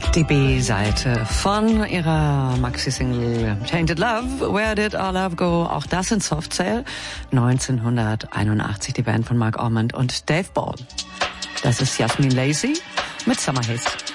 Die B-Seite von ihrer Maxi-Single Tainted Love, Where Did Our Love Go? Auch das in Soft Cell. 1981 die Band von Mark Ormond und Dave Ball. Das ist Jasmine Lacey mit Summer Haze.